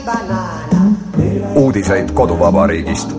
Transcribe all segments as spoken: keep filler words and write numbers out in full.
Uudiseid koduvabariigist.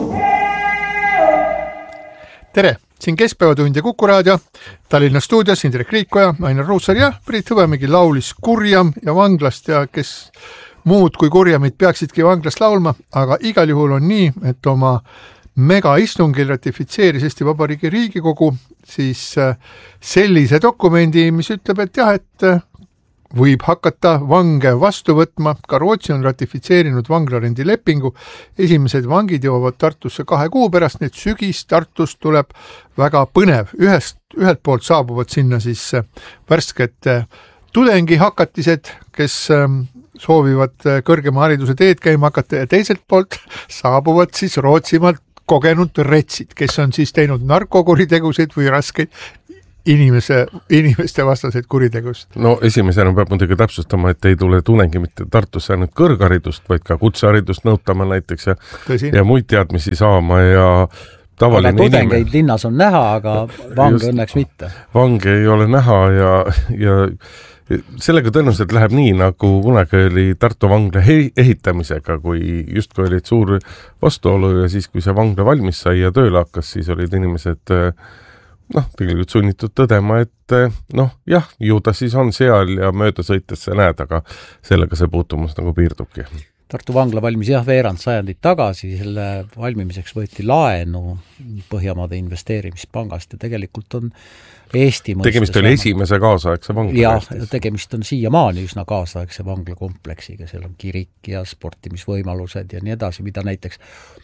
Tere, siin Keskpäevatund ja Kuku Raadio. Tallinna stuudios Indrek Riikoja, Ainar Ruussaar ja Priit Hõbemägi laulis Kurjam ja vanglast ja kes muud kui kurjamid peaksidki vanglast laulma, aga igal juhul on nii, et oma megaistungil ratifitseeris Eesti Vabariigi Riigikogu siis sellise dokumendi, mis ütleb, et jah, et võib hakata vange vastu võtma. Ka Rootsi on ratifitseerinud vanglarendi lepingu. Esimesed vangid jõuavad Tartusse kahe kuu pärast, need sügis Tartust tuleb väga põnev. Ühest, ühelt poolt saabuvad sinna siis värsked tudengi hakatised, kes soovivad kõrgema hariduse teed käima hakata ja teiselt poolt saabuvad siis Rootsimaalt kogenud retsid, kes on siis teinud narkokuritegusid või raskeid inimese, inimeste vastaseid kuritegust. No esimesena peab muidugi täpsustama, et ei tule tudengi mitte Tartusse ainult kõrgharidust, vaid ka kutseharidust nõutama näiteks ja, ja muid teadmisi saama ja tavaline aga tudengeid inimene... linnas on näha, aga vange Just, õnneks mitte. Vange ei ole näha ja, ja sellega tõenäoliselt läheb nii, nagu kunagi oli Tartu vangla ehitamisega, kui justkui olid suur vastuolu ja siis, kui see vangla valmis sai ja tööle hakkas, siis olid inimesed noh, tegelikult sunnitud tõdema, et noh, jah, ju ta siis on seal ja mööda sõites sa näed, aga sellega see puutumus nagu piirdubki. Tartu vangla valmis jah veerand sajandit tagasi, selle valmimiseks võeti laenu Põhjamaade investeerimispangast ja tegelikult on Eesti mõistes... Tegemist oli esimese kaasaegse vangla. Jah, tegemist on siiamaani üsna kaasaegse vanglakompleksiga, seal on kirik ja sportimisvõimalused ja nii edasi, mida näiteks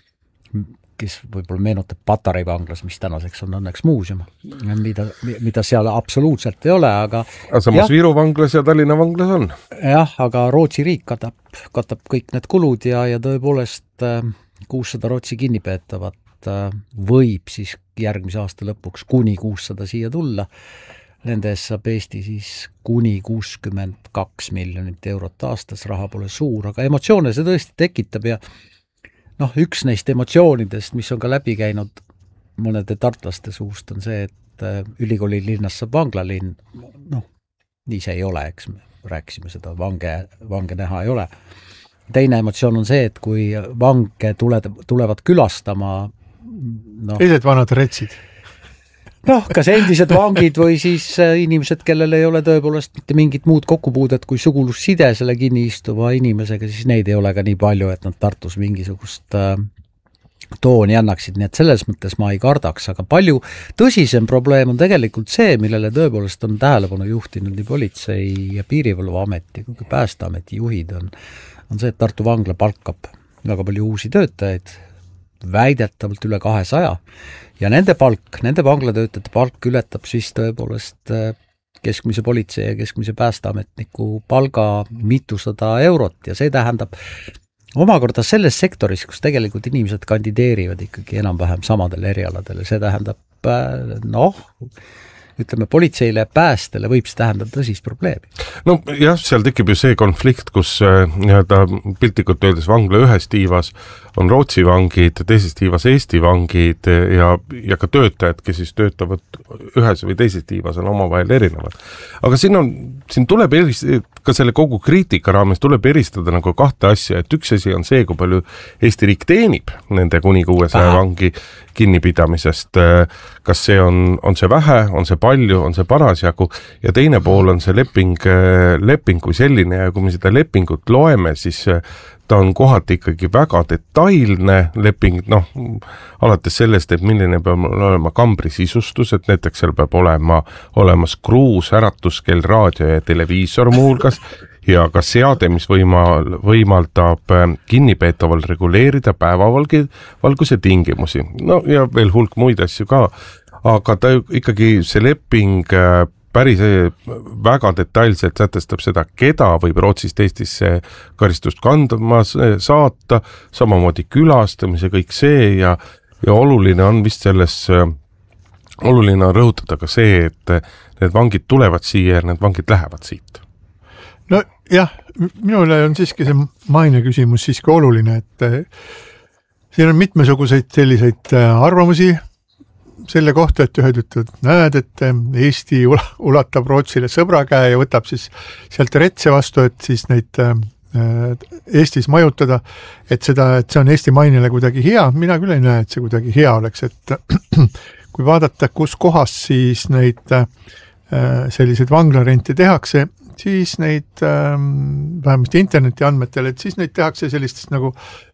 kes võib-olla meenutab Patarei vanglas, mis tänaseks on õnneks muuseum, mida, mida seal absoluutselt ei ole, aga... aga samas jah, Viru vanglas ja Tallinna vanglas on. Jah, aga Rootsi riik katab, katab kõik need kulud ja, ja tõepoolest kuussada Rootsi kinnipeetavat võib siis järgmise aasta lõpuks kuni kuussada siia tulla. Nende eest saab Eesti siis kuni kuuskümmend kaks miljonit eurot aastas, raha pole suur, aga emotsioone see tõesti tekitab ja noh, üks neist emotsioonidest, mis on ka läbi käinud mõnede tartlaste suust, on see, et ülikooli linnas saab vanglalinn. Noh, nii see ei ole, eks me rääkisime seda, vange, vange näha ei ole. Teine emotsioon on see, et kui vange tule, tulevad külastama no, teised vanad retsid. Noh, kas endised vangid või siis inimesed, kellel ei ole tõepoolest mitte mingit muud kokkupuudet kui sugulusside selle kinni istuva inimesega, siis neid ei ole ka nii palju, et nad Tartus mingisugust äh, tooni annaksid, nii et selles mõttes ma ei kardaks, aga palju tõsisem probleem on tegelikult see, millele tõepoolest on tähelepanu juhtinud nii politsei ja piirivalveameti kui päästeameti juhid on, on see, et Tartu vangla palkab väga palju uusi töötajaid, väidetavalt üle kahesaja ja nende palk, nende vanglatöötajate palk ületab siis tõepoolest keskmise politsei ja keskmise päästeametniku palga mitusada eurot ja see tähendab omakorda selles sektoris, kus tegelikult inimesed kandideerivad ikkagi enam-vähem samadel erialadel ja see tähendab noh, ütleme politseile ja päästele võib see tähendada tõsist probleemi. No jah, seal tekib ju see konflikt, kus nii-öelda piltlikult öeldes vangla ühes tiivas on Rootsi vangid, teises tiivas Eesti vangid ja, ja ka töötajad, kes siis töötavad ühes või teises tiivas on omavahel erinevad. Aga siin on, siin tuleb eristada, ka selle kogu kriitika raames tuleb eristada nagu kahte asja, et üks asi on see, kui palju Eesti riik teenib nende kuni kuuesaja vangi kinnipidamisest, kas see on, on see vähe, on see palju, on see parasjagu ja teine pool on see leping, leping kui selline ja kui me seda lepingut loeme, siis ta on kohati ikkagi väga detailne leping, noh, alates sellest, et milline peab olema kambri sisustus, et näiteks seal peab olema olemas kruus, äratuskell, raadio ja televiisor muuhulgas ja ka seade, mis võimal, võimaldab kinnipeetaval reguleerida päevavalguse tingimusi. No ja veel hulk muid asju ka, aga ta ikkagi see leping päris väga detailselt sätestab seda, keda võib Rootsist Eestisse karistust kandma saata, samamoodi külastamise, kõik see ja, ja oluline on vist selles, oluline on rõhutada ka see, et need vangid tulevad siia ja need vangid lähevad siit. No jah, minule on siiski see maine küsimus siiski oluline, et siin on mitmesuguseid selliseid arvamusi, selle kohta, et ühed ütlevad, näed, et Eesti ulatab Rootsile sõbra käe ja võtab siis sealt retse vastu, et siis neid Eestis majutada, et seda, et see on Eesti mainile kuidagi hea, mina küll ei näe, et see kuidagi hea oleks, et kui vaadata, kus kohas siis neid selliseid vanglarente tehakse, siis neid vähemasti interneti andmetel, et siis neid tehakse sellistest nagu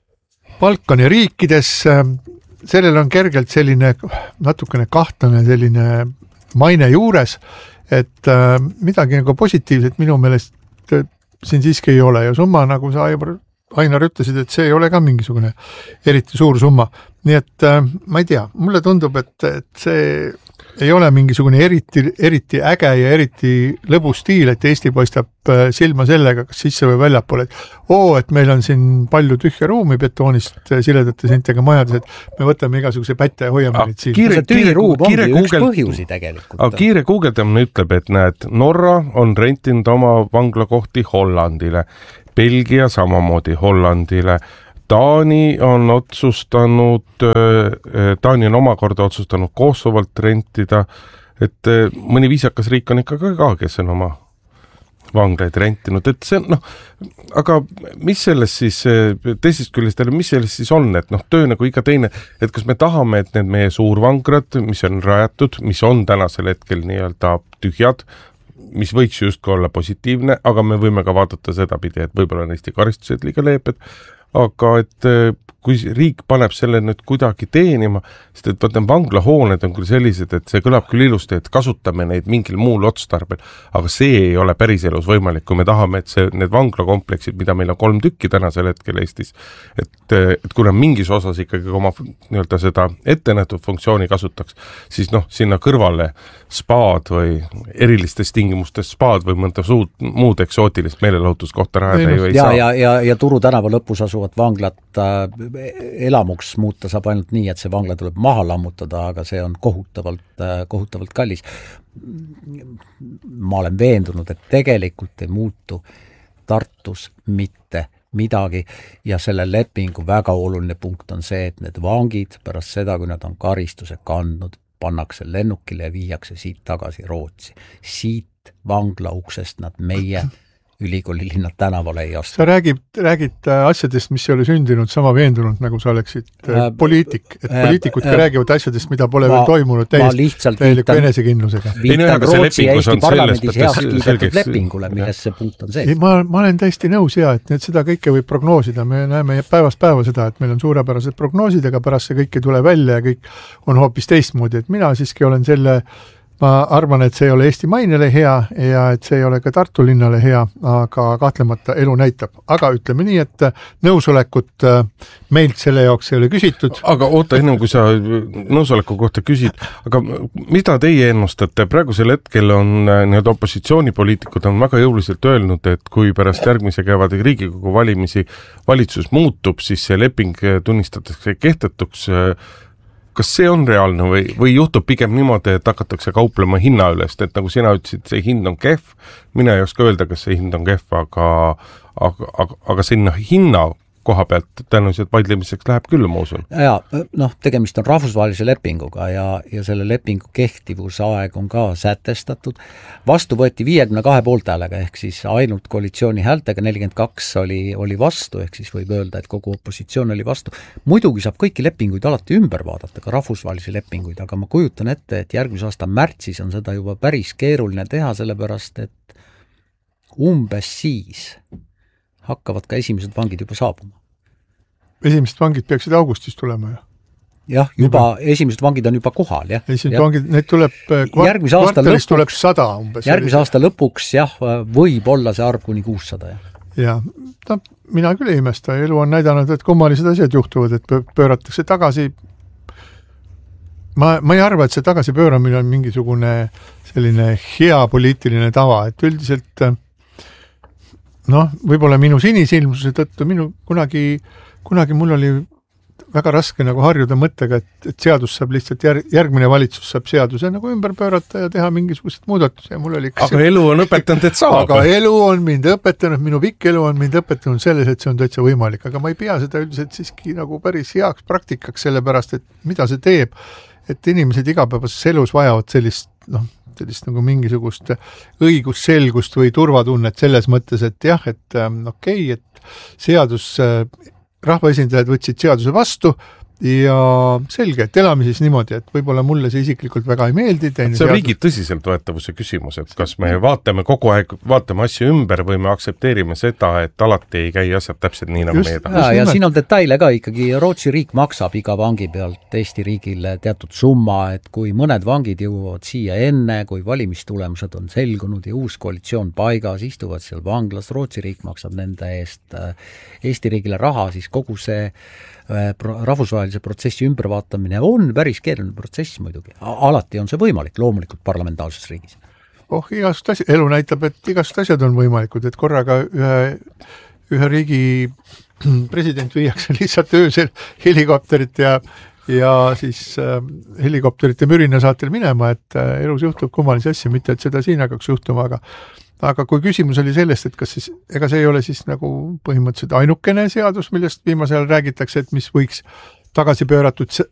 Balkani riikides, sellel on kergelt selline natukene kahtlane selline maine juures, et midagi nagu positiivset minu meelest siin siiski ei ole ja summa, nagu sa Aivar, Ainar ütlesid, et see ei ole ka mingisugune eriti suur summa. Nii et ma ei tea, mulle tundub, et, et see ei ole mingisugune eriti, eriti äge ja eriti lõbu stiil, et Eesti paistab silma sellega, kas sisse või väljapoole, et oo, et meil on siin palju tühja ruumi betoonist siledate sintega majades, et me võtame igasuguse pätte ja hoiame neid siin. See tühi ruum ongi üks põhjusi tegelikult. Aga kiire guugeldamine ütleb, et näed, Norra on rentinud oma vanglakohti Hollandile, Belgia samamoodi Hollandile, Taani on otsustanud, Taani on omakorda otsustanud Kosovalt rentida, et mõni viisakas riik on ikka ka, kes on oma vanglaid rentinud, et see on, noh, aga mis selles siis, teisest küljest, mis selles siis on, et noh, töö nagu iga teine, et kas me tahame, et need meie suurvangrad, mis on rajatud, mis on tänasel hetkel nii-öelda tühjad, mis võiks justkui olla positiivne, aga me võime ka vaadata seda pidi, et võib-olla on Eesti karistused liiga leeped, aga et kui riik paneb selle nüüd kuidagi teenima, sest et vaatan, vanglahooned on küll sellised, et see kõlab küll ilusti, et kasutame neid mingil muul otstarbel, aga see ei ole päris elus võimalik, kui me tahame, et see, need vanglakompleksid, mida meil on kolm tükki tänasel hetkel Eestis, et, et kui nad mingis osas ikkagi oma nii-öelda seda ettenähtud funktsiooni kasutaks, siis noh, sinna kõrvale spaad või erilistes tingimustes spaad või mõnda suud, muud eksootilist meelelahutuskohta rajada ju ei ja, saa. Ja, ja, ja Turu tänava lõpus asuvat vanglat äh, elamuks muuta saab ainult nii, et see vangla tuleb maha lammutada, aga see on kohutavalt, äh, kohutavalt kallis. Ma olen veendunud, et tegelikult ei muutu Tartus mitte midagi ja selle lepingu väga oluline punkt on see, et need vangid pärast seda, kui nad on karistuse kandnud, pannakse lennukile ja viiakse siit tagasi Rootsi. Siit vangla uksest nad meie ülikooli linna tänavale ei astu. Sa räägid, räägid asjadest, mis ei ole sündinud sama veendunud, nagu sa oleksid äh, poliitik. Et poliitikud äh, räägivad asjadest, mida pole ma, veel toimunud täiesti täieliku enesekindlusega. Viitan Rootsi ja Eesti parlamendis heaks kiidetud lepingule, milles see punkt on see. Ei, ma, ma olen täiesti nõus ja, et need seda kõike võib prognoosida. Me näeme päevast päeva seda, et meil on suurepärased prognoosid, aga pärast see kõik ei tule välja ja kõik on hoopis teistmoodi. Et mina siiski olen selle ma arvan, et see ei ole Eesti mainele hea ja et see ei ole ka Tartu linnale hea, aga kahtlemata elu näitab. Aga ütleme nii, et nõusolekut meilt selle jaoks ei ole küsitud. Aga oota, enne kui sa nõusoleku kohta küsid, aga mida teie ennustate? Praegusel hetkel on need opositsioonipoliitikud on väga jõuliselt öelnud, et kui pärast järgmise kevade Riigikogu valimisi valitsus muutub, siis see leping tunnistatakse kehtetuks. Kas see on reaalne või, või juhtub pigem niimoodi, et hakatakse kauplema hinna ülest, et nagu sina ütlesid, see hind on kehv, mina ei oska öelda, kas see hind on kehv, aga, aga, aga, aga sinna hinna koha pealt tõenäoliselt vaidlemiseks läheb küll, ma usun. Ja, noh, tegemist on rahvusvahelise lepinguga ja, ja selle lepingu kehtivusaeg on ka sätestatud. Vastu võeti viiekümne kahe poolthäälega, ehk siis ainult koalitsiooni häältega, nelikümmend kaks oli, oli vastu, ehk siis võib öelda, et kogu opositsioon oli vastu. Muidugi saab kõiki lepinguid alati ümber vaadata, ka rahvusvahelisi lepinguid, aga ma kujutan ette, et järgmise aasta märtsis on seda juba päris keeruline teha, sellepärast et umbes siis hakkavad ka esimesed vangid juba saabuma. Esimesed vangid peaksid augustis tulema ju. Jah, juba Niba. esimesed vangid on juba kohal, jah. Esimesed ja. vangid, need tuleb kvart, kvartalis tuleb sada umbes. Järgmise aasta lõpuks, jah, võib olla see arv kuni kuussada, jah. Ja, ta, mina küll ei imesta, elu on näidanud, et kummalised asjad juhtuvad, et pööratakse tagasi. Ma, ma ei arva, et see tagasi pööramine on mingisugune selline hea poliitiline tava, et üldiselt noh, võib-olla minu sinisilmsuse tõttu, minu kunagi, kunagi mul oli väga raske nagu harjuda mõttega, et, et seadus saab lihtsalt järg, järgmine valitsus saab seaduse nagu ümber pöörata ja teha mingisugused muudatuse. Mul oli aga see, elu on õpetanud, et saab. Aga elu on mind õpetanud, minu pikk elu on mind õpetanud selles, et see on täitsa võimalik, aga ma ei pea seda üldiselt siiski nagu päris heaks praktikaks, sellepärast, et mida see teeb, et inimesed igapäevases elus vajavad sellist noh, sellist nagu mingisugust õigusselgust või turvatunnet selles mõttes, et jah, et okei, okay, et seadus, rahvaesindajad võtsid seaduse vastu ja selge, et elame siis niimoodi, et võib-olla mulle see isiklikult väga ei meeldi. See on seadus... riigi tõsiseltvõetavuse küsimus, et kas me vaatame kogu aeg, vaatame asju ümber või me aksepteerime seda, et alati ei käi asjad täpselt nii, nagu meie tahame. Ja, ja siin on detaile ka ikkagi, Rootsi riik maksab iga vangi pealt Eesti riigile teatud summa, et kui mõned vangid jõuavad siia enne, kui valimistulemused on selgunud ja uus koalitsioon paigas, istuvad seal vanglas, Rootsi riik maksab nende eest Eesti riigile raha, siis kogu see rahvusvahelise protsessi ümbervaatamine on päris keeruline protsess muidugi. Alati on see võimalik, loomulikult parlamentaarses riigis. Oh, igast asja, elu näitab, et igast asjad on võimalikud, et korraga ühe, ühe riigi president viiakse lihtsalt öösel helikopterit ja, ja siis äh, helikopterite mürina saatel minema, et äh, elus juhtub kummalisi asju, mitte et seda siin hakkaks juhtuma, aga Aga kui küsimus oli sellest, et kas siis, ega see ei ole siis nagu põhimõtteliselt ainukene seadus, millest viimasel ajal räägitakse, et mis võiks tagasi pööratud